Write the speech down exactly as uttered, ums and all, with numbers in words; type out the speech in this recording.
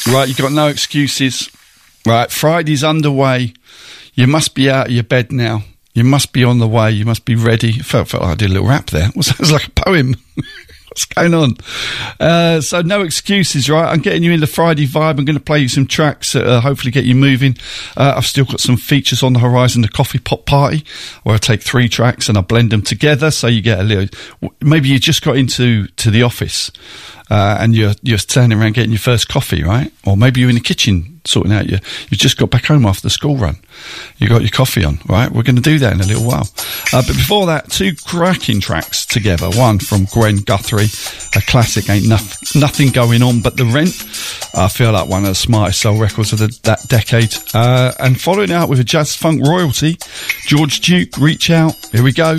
Right, you got no excuses. Right, Friday's underway. You must be out of your bed now. You must be on the way. You must be ready. Felt, felt like I did a little rap there. It was, it was like a poem. What's going on? Uh, so no excuses, right? I'm getting you in the Friday vibe. I'm going to play you some tracks that uh, hopefully get you moving. Uh, I've still got some features on the horizon. The Coffee Pot Party, where I take three tracks and I blend them together, so you get a little. Maybe you just got into to the office uh, and you're you're standing around getting your first coffee, right? Or maybe you're in the kitchen sorting out your. You just got back home after the school run. You got your coffee on, right? We're going to do that in a little while. Uh, but before that, two cracking tracks together. One from Gwen Guthrie, a classic, Ain't Noth- Nothing Going On But The Rent. I feel like one of the smartest soul records of the, that decade. Uh, and following out with a jazz funk royalty, George Duke, Reach Out. Here we go.